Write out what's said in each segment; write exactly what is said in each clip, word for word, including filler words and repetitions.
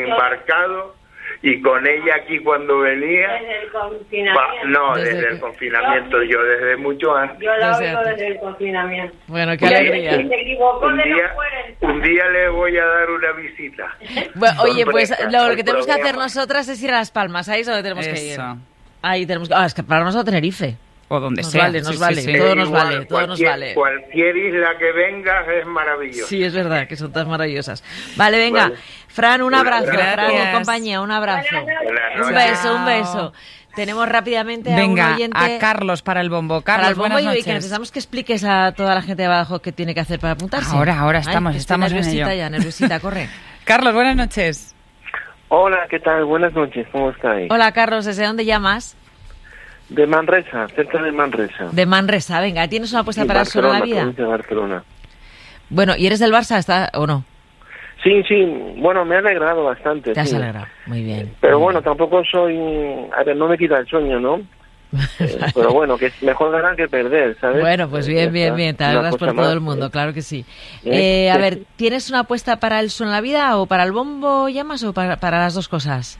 embarcado y con ella aquí cuando venía. Desde el confinamiento. Pa, no, desde, desde el confinamiento, yo desde mucho antes. Yo la oigo desde el confinamiento. Bueno, qué alegría. Un, un, día, un día le voy a dar una visita. Bueno, oye, pues lo, lo que tenemos que hacer nosotras es ir a Las Palmas, ahí es donde tenemos Eso. que ir. Ahí tenemos que... Ah, es que paramos a Tenerife. O donde nos sea. Vale, nos sí, vale, sí, sí. todo nos igual, vale, todo nos vale. Cualquier isla que vengas es maravillosa. Sí, es verdad, que son todas maravillosas. Vale, venga, vale. Fran, un abrazo, Fran y compañía, un abrazo. Un beso, un beso. Tenemos rápidamente a Venga, un oyente... a Carlos para el bombo. Carlos, para el bombo buenas y noches. que necesitamos que expliques a toda la gente de abajo qué tiene que hacer para apuntarse. Ahora, ahora estamos, Ay, estamos en nerviosita ello. ya, nerviosita, corre. Carlos, buenas noches. Hola, ¿qué tal? Buenas noches, ¿cómo estáis? Hola, Carlos, ¿desde dónde llamas? De Manresa, cerca de Manresa. De Manresa, venga, ¿tienes una apuesta sí, para el Suelo de la Vida? De Barcelona. Bueno, ¿y eres del Barça está, o no? Sí, sí, bueno, me ha alegrado bastante. Te has sí. alegrado, muy bien. Pero muy bueno, bien. tampoco soy... A ver, no me quita el sueño, ¿no? eh, pero bueno, que es mejor ganar que perder, ¿sabes? Bueno, pues bien, bien, bien, te alegras por todo más, el mundo, ¿eh? claro que sí. Eh, a ver, ¿tienes una apuesta para el Suelo de la Vida o para el bombo llamas o para, para las dos cosas?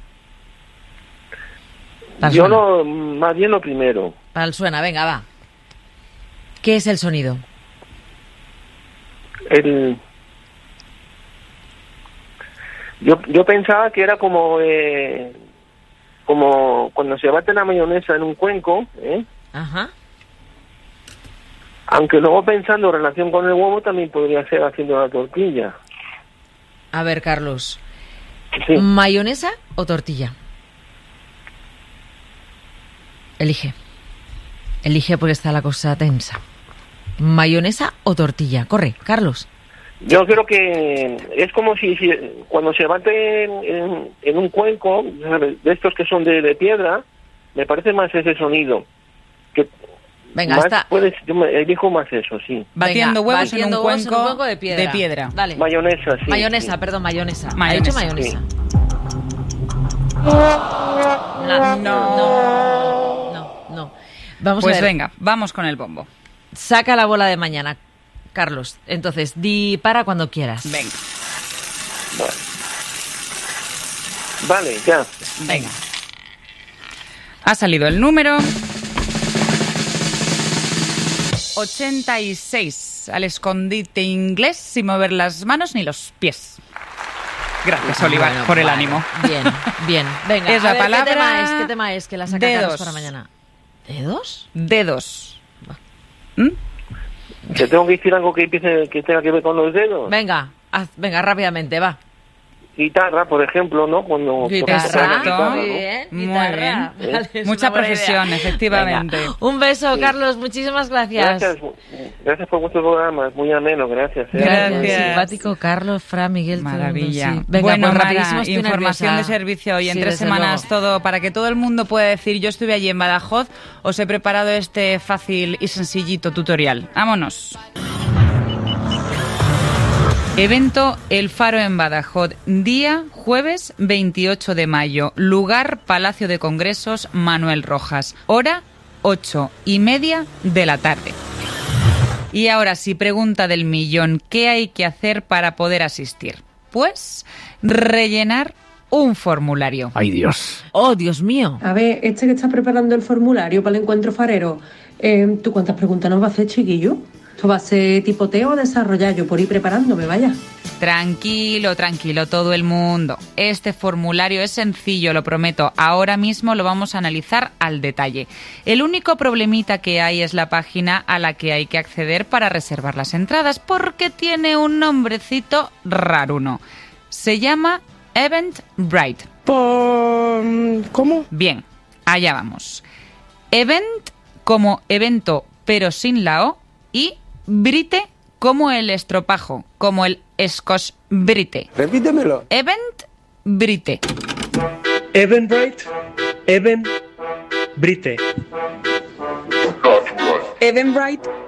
Para Yo suena. no, más bien lo primero. Para el suena, venga, va. ¿Qué es el sonido? El... Yo, yo pensaba que era como... Eh, como cuando se bate la mayonesa en un cuenco, ¿eh? Ajá. Aunque luego pensando en relación con el huevo también podría ser haciendo la tortilla. A ver, Carlos. Sí. ¿Mayonesa o tortilla? Elige. Elige porque está la cosa tensa. ¿Mayonesa o tortilla? Corre, Carlos. Yo creo que es como si, si cuando se bate en, en, en un cuenco, ¿sabes? De estos que son de, de piedra, me parece más ese sonido. Que Venga, más está. Puedes, yo me elijo más eso, sí. Batiendo Venga, huevos, batiendo en, un huevos cuenco en un cuenco de piedra. De piedra. Dale. Mayonesa, sí. Mayonesa, sí. perdón, mayonesa. Mayonesa, Ha dicho mayonesa. sí. No, no, no, no. Vamos Pues a ver. venga, vamos con el bombo. Saca la bola de mañana, Carlos. Entonces, di para cuando quieras. Venga, Vale, vale ya. venga. Ha salido el número ochenta y seis. Al escondite inglés sin mover las manos ni los pies. Gracias, Olivar, Bueno, por el vale. ánimo. Bien, bien. Venga, Es a la ver, palabra ¿qué tema es? ¿Qué tema es? Que la saca dedos. Carlos para mañana. ¿Dedos? Dedos. ¿Mm? ¿Te tengo que decir algo que empiece, que tenga que ver con los dedos? Venga, haz, venga, rápidamente, va. Guitarra, por ejemplo, ¿no? Cuando Guitarra, tocas la Exacto. guitarra, muy ¿no? bien. Muy Guitarra. bien. Vale, es Mucha una buena profesión, idea. efectivamente. Venga, un beso, Carlos, muchísimas gracias. Gracias, gracias por vuestro programa, es muy ameno, gracias. ¿eh? Gracias. Simpático, Carlos, Fra, Miguel. todo el mundo, Maravilla. sí. Venga, bueno, pues Mara, rapidísimo, estoy información nerviosa. de servicio hoy en Sí, tres desde semanas luego. todo para que todo el mundo pueda decir yo estuve allí en Badajoz. Os he preparado este fácil y sencillito tutorial. Vámonos. Evento El Faro en Badajoz, día jueves veintiocho de mayo, lugar Palacio de Congresos Manuel Rojas, hora ocho y media de la tarde. Y ahora sí, pregunta del millón, ¿qué hay que hacer para poder asistir? Pues rellenar un formulario. ¡Ay, Dios! Oh, Dios mío. A ver, este que está preparando el formulario para el encuentro farero, eh, ¿tú cuántas preguntas nos va a hacer, chiquillo? ¿Esto va a ser tipoteo o desarrollar? Yo por ir preparándome, vaya. Tranquilo, tranquilo, todo el mundo. Este formulario es sencillo, lo prometo. Ahora mismo lo vamos a analizar al detalle. El único problemita que hay es la página a la que hay que acceder para reservar las entradas, porque tiene un nombrecito raruno. Se llama Eventbrite. ¿Por... cómo? Bien, allá vamos. Event como evento, pero sin la O, y Brite como el estropajo, como el Scotch Brite. Repítemelo. Eventbrite. Eventbrite, Eventbrite. Eventbrite,